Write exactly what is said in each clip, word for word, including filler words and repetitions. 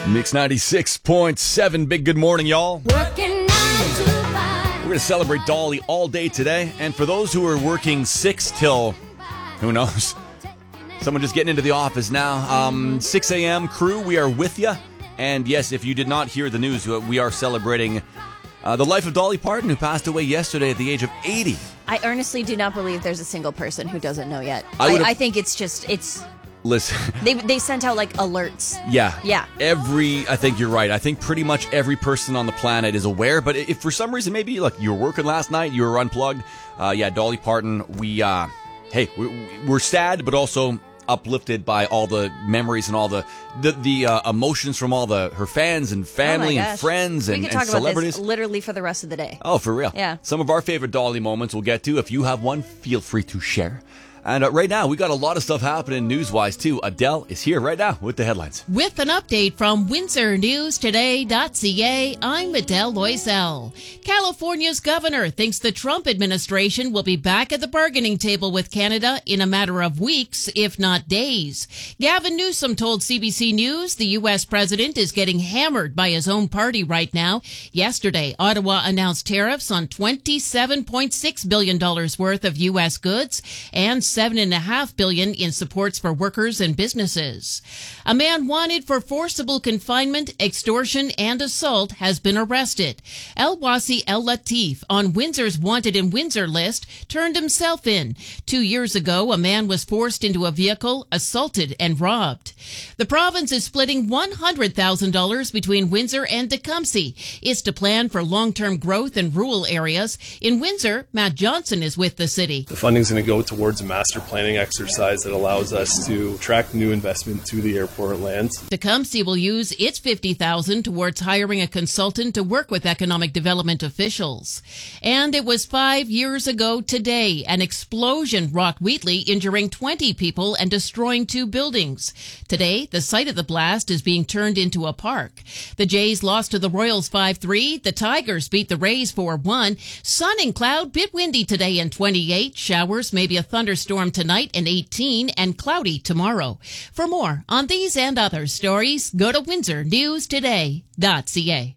Mix ninety-six point seven. Big good morning, y'all. Working nine to five. We're going to celebrate Dolly all day today. And for those who are working six till, who knows, someone just getting into the office now. Um, six a.m. crew, we are with you. And yes, if you did not hear the news, we are celebrating uh, the life of Dolly Parton, who passed away yesterday at the age of eighty. I earnestly do not believe there's a single person who doesn't know yet. I I, would've- I think it's just, it's... Listen. They they sent out, like, alerts. Yeah. Yeah. Every, I think you're right. I think pretty much every person on the planet is aware. But if for some reason, maybe, like, you were working last night, you were unplugged. Uh, yeah, Dolly Parton, we, uh, hey, we, we're sad, but also uplifted by all the memories and all the the, the uh, emotions from all the her fans and family Oh my and gosh. friends we and, could and talk about celebrities. this literally for the rest of the day. Oh, for real. Yeah. Some of our favorite Dolly moments we'll get to. If you have one, feel free to share. And uh, right now, we got a lot of stuff happening news-wise, too. Adele is here right now with the headlines. With an update from Windsor News Today dot C A, I'm Adele Loisel. California's governor thinks the Trump administration will be back at the bargaining table with Canada in a matter of weeks, if not days. Gavin Newsom told C B C News the U S president is getting hammered by his own party right now. Yesterday, Ottawa announced tariffs on twenty-seven point six billion dollars worth of U S goods and seven and a half billion dollars in supports for workers and businesses. A man wanted for forcible confinement, extortion, and assault has been arrested. El Wasi El Latif, on Windsor's Wanted in Windsor list, turned himself in. Two years ago, a man was forced into a vehicle, assaulted, and robbed. The province is splitting one hundred thousand dollars between Windsor and Tecumseh. It's to plan for long-term growth in rural areas. In Windsor, Matt Johnson is with the city. The funding is going to go towards a master planning exercise that allows us to attract new investment to the airport lands. Tecumseh will use its fifty thousand dollars towards hiring a consultant to work with economic development officials. And it was five years ago today, an explosion rocked Wheatley, injuring twenty people and destroying two buildings. Today, the site of the blast is being turned into a park. The Jays lost to the Royals five three. The Tigers beat the Rays four one. Sun and cloud, bit windy today and twenty-eight. Showers, maybe a thunderstorm tonight and eighteen, and cloudy tomorrow. For more on these and other stories, go to Windsor News Today dot C A.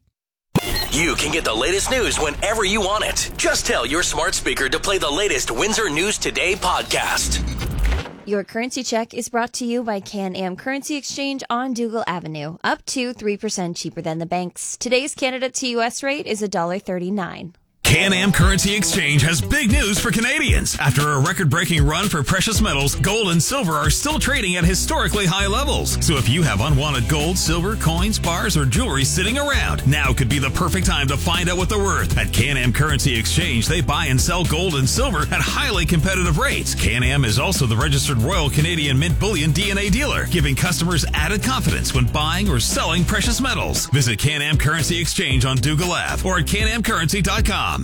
You can get the latest news whenever you want it. Just tell your smart speaker to play the latest Windsor News Today podcast. Your currency check is brought to you by Can-Am Currency Exchange on Dougal Avenue. Up to three percent cheaper than the banks. Today's Canada to U S rate is one dollar thirty-nine. Can-Am Currency Exchange has big news for Canadians. After a record-breaking run for precious metals, gold and silver are still trading at historically high levels. So if you have unwanted gold, silver, coins, bars, or jewelry sitting around, now could be the perfect time to find out what they're worth. At Can-Am Currency Exchange, they buy and sell gold and silver at highly competitive rates. Can-Am is also the registered Royal Canadian Mint Bullion D N A dealer, giving customers added confidence when buying or selling precious metals. Visit Can-Am Currency Exchange on Dougal Ave or at can am currency dot com.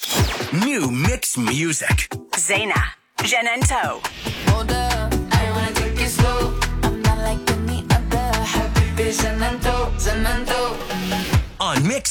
New mix music. Zaina, Janento. Hold up, I wanna take it slow. I'm not like any other. Happy Zanento, Zanento. On Mix